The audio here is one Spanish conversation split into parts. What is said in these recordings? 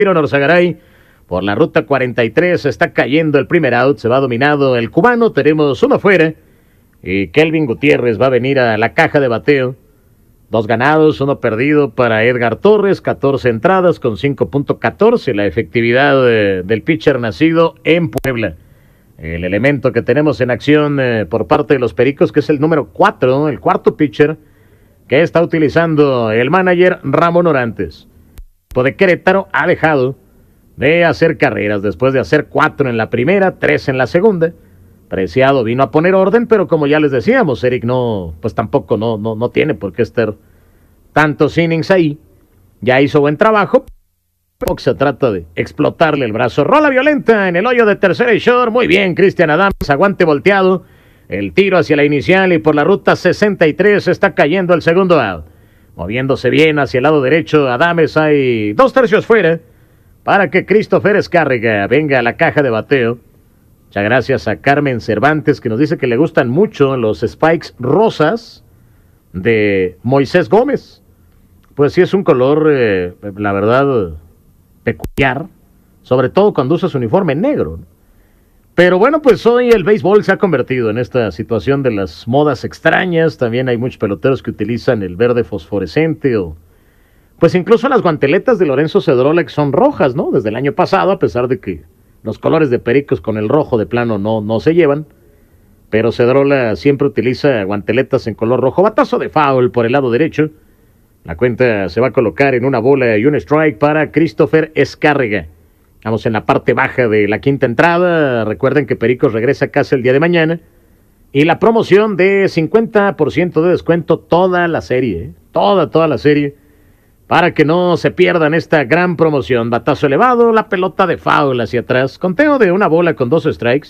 Norzagaray. Por la ruta 43 está cayendo el primer out, se va dominado el cubano, tenemos uno fuera y Kelvin Gutiérrez va a venir a la caja de bateo. 2 ganados, 1 perdido para Edgar Torres, 14 entradas con 5.14, la efectividad del pitcher nacido en Puebla. El elemento que tenemos en acción por parte de los Pericos, que es el número 4, el cuarto pitcher, que está utilizando el manager Ramón Orantes. De Querétaro ha dejado de hacer carreras después de hacer 4 en la primera, 3 en la segunda. Preciado vino a poner orden, pero como ya les decíamos, Eric tampoco tiene por qué estar tantos innings ahí. Ya hizo buen trabajo. Se trata de explotarle el brazo. Rola violenta en el hoyo de tercera y short. Muy bien, Cristian Adames, aguante volteado. El tiro hacia la inicial y por la ruta 63 está cayendo el segundo out. Moviéndose bien hacia el lado derecho, Adames hay 2 tercios fuera para que Christopher Escárrega venga a la caja de bateo. Muchas gracias a Carmen Cervantes, que nos dice que le gustan mucho los spikes rosas de Moisés Gómez. Pues sí, es un color, la verdad, peculiar, sobre todo cuando usa su uniforme negro. Pero bueno, pues hoy el béisbol se ha convertido en esta situación de las modas extrañas. También hay muchos peloteros que utilizan el verde fosforescente o pues incluso las guanteletas de Lorenzo Cedrola, que son rojas, ¿no? Desde el año pasado, a pesar de que los colores de Pericos con el rojo de plano no se llevan. Pero Cedrola siempre utiliza guanteletas en color rojo. Batazo de foul por el lado derecho. La cuenta se va a colocar en 1 bola y 1 strike para Christopher Escárrega. Vamos en la parte baja de la quinta entrada. Recuerden que Pericos regresa a casa el día de mañana. Y la promoción de 50% de descuento toda la serie. Toda la serie. Para que no se pierdan esta gran promoción. Batazo elevado, la pelota de foul hacia atrás. Conteo de 1 bola con 2 strikes.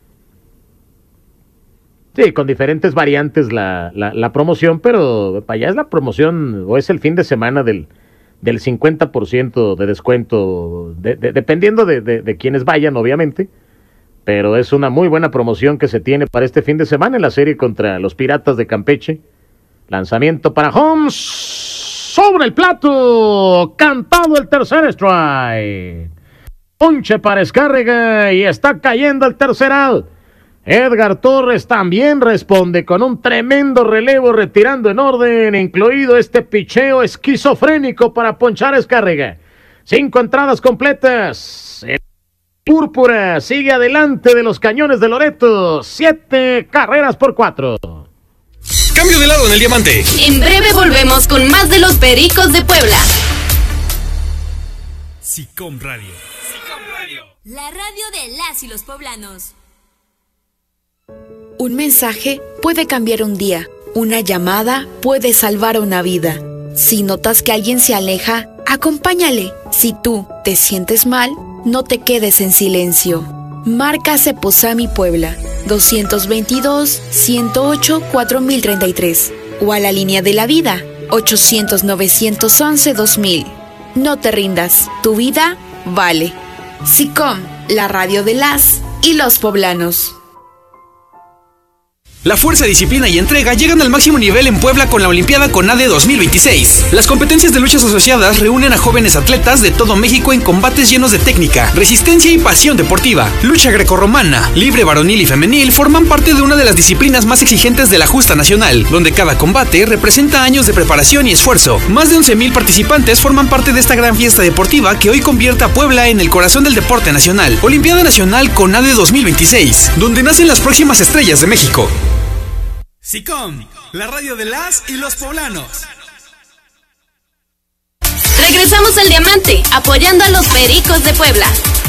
Sí, con diferentes variantes la promoción, pero para allá es la promoción o es el fin de semana del 50% de descuento, dependiendo de quienes vayan, obviamente. Pero es una muy buena promoción que se tiene para este fin de semana en la serie contra los Piratas de Campeche. Lanzamiento para Holmes, sobre el plato, cantado el tercer strike. Ponche para Escárrega y está cayendo el tercer out. Edgar Torres también responde con un tremendo relevo retirando en orden, incluido este picheo esquizofrénico para ponchar a Escárrega. 5 entradas completas. El Púrpura sigue adelante de los Cañones de Loreto. 7 carreras por 4. Cambio de lado en el diamante. En breve volvemos con más de los Pericos de Puebla. SICOM Radio. La radio de las y los poblanos. Un mensaje puede cambiar un día. Una llamada puede salvar una vida. Si notas que alguien se aleja, acompáñale. Si tú te sientes mal, no te quedes en silencio. Marca Ceposami Puebla 222-108-4033 o a la línea de la vida 800-911-2000. No te rindas, tu vida vale. SICOM, la radio de las y los poblanos. La fuerza, disciplina y entrega llegan al máximo nivel en Puebla con la Olimpiada CONADE 2026. Las competencias de luchas asociadas reúnen a jóvenes atletas de todo México en combates llenos de técnica, resistencia y pasión deportiva. Lucha grecorromana, libre varonil y femenil forman parte de una de las disciplinas más exigentes de la justa nacional, donde cada combate representa años de preparación y esfuerzo. Más de 11,000 participantes forman parte de esta gran fiesta deportiva que hoy convierte a Puebla en el corazón del deporte nacional. Olimpiada Nacional CONADE 2026, donde nacen las próximas estrellas de México. SICOM, la radio de las y los poblanos. Regresamos al diamante, apoyando a los Pericos de Puebla.